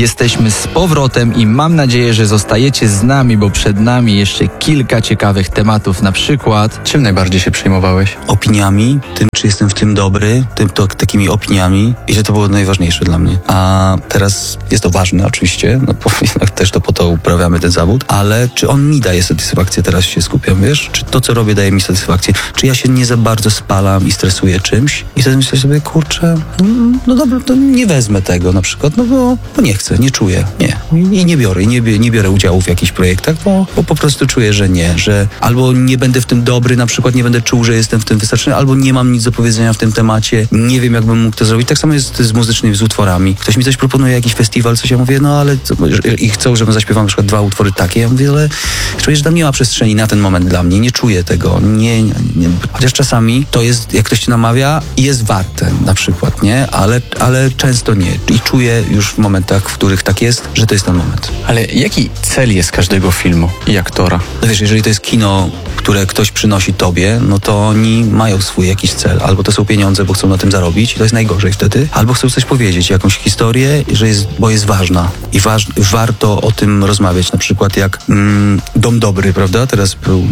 Jesteśmy z powrotem i mam nadzieję, że zostajecie z nami, bo przed nami jeszcze kilka ciekawych tematów, na przykład... Czym najbardziej się przejmowałeś? Opiniami, tym, czy jestem w tym dobry, takimi opiniami i że to było najważniejsze dla mnie. A teraz jest to ważne oczywiście, no bo jednak też to po to uprawiamy ten zawód, ale czy on mi daje satysfakcję, teraz się skupiam, wiesz? Czy to, co robię, daje mi satysfakcję? Czy ja się nie za bardzo spalam i stresuję czymś? I wtedy myślę sobie, kurczę, no dobra, to nie wezmę tego na przykład, no bo nie chcę, nie czuję, nie. I nie biorę udziału w jakichś projektach, bo po prostu czuję, że nie, że albo nie będę w tym dobry, na przykład nie będę czuł, że jestem w tym wystarczony, albo nie mam nic do powiedzenia w tym temacie, nie wiem, jakbym mógł to zrobić. Tak samo jest z muzycznymi, z utworami. Ktoś mi coś proponuje, jakiś festiwal, coś, ja mówię, no ale i chcą, żebym zaśpiewał na przykład 2 utwory takie, ja mówię, ale czuję, że tam nie ma przestrzeni na ten moment dla mnie, nie czuję tego, nie. Chociaż czasami to jest, jak ktoś cię namawia, jest warte na przykład, nie? Ale często nie. I czuję już w momentach, w których tak jest, że to jest ten moment. Ale jaki cel jest każdego filmu i aktora? No wiesz, jeżeli to jest kino, które ktoś przynosi tobie, no to oni mają swój jakiś cel. Albo to są pieniądze, bo chcą na tym zarobić i to jest najgorzej wtedy. Albo chcą coś powiedzieć, jakąś historię, bo jest ważna. I warto o tym rozmawiać. Na przykład jak Dom Dobry, prawda? Teraz był.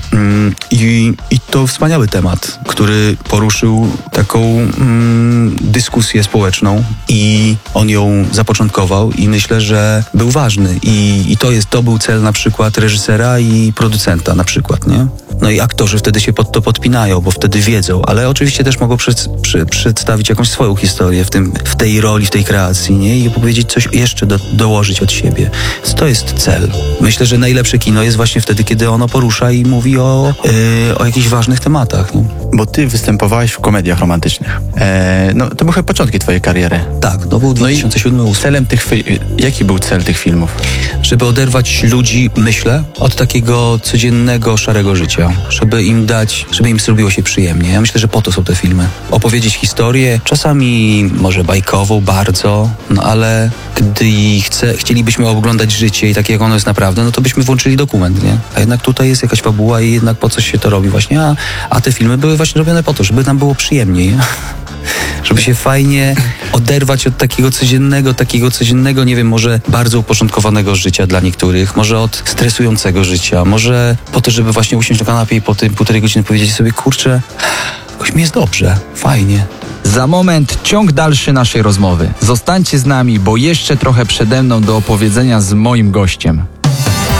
I to wspaniały temat, który poruszył taką dyskusję społeczną i on ją zapoczątkował i myślę, że był ważny. I to był cel na przykład reżysera i producenta na przykład, nie? No i aktorzy wtedy się pod to podpinają, bo wtedy wiedzą, ale oczywiście też mogą przedstawić jakąś swoją historię w tej roli, w tej kreacji, nie? I powiedzieć coś jeszcze, dołożyć od siebie. Więc to jest cel. Myślę, że najlepsze kino jest właśnie wtedy, kiedy ono porusza i mówi o jakichś ważnych tematach, nie? Bo ty występowałeś w komediach romantycznych. No to były chyba początki twojej kariery. Tak, to był 2007-2008. Jaki był cel tych filmów? Żeby oderwać ludzi, myślę, od takiego codziennego, szarego życia. Żeby im zrobiło się przyjemnie. Ja myślę, że po to są te filmy. Opowiedzieć historię, czasami może bajkową bardzo, no ale gdy chcielibyśmy oglądać życie i takie jak ono jest naprawdę, no to byśmy włączyli dokument, nie? A jednak tutaj jest jakaś fabuła i jednak po coś się to robi właśnie, a te filmy były właśnie robione po to, żeby nam było przyjemniej. Żeby się fajnie oderwać od takiego codziennego, nie wiem, może bardzo uporządkowanego życia dla niektórych, może od stresującego życia, może po to, żeby właśnie usiąść na kanapie i po tym 1,5 godziny powiedzieć sobie, kurczę, jakoś mi jest dobrze, fajnie. Za moment ciąg dalszy naszej rozmowy. Zostańcie z nami, bo jeszcze trochę przede mną do opowiedzenia z moim gościem.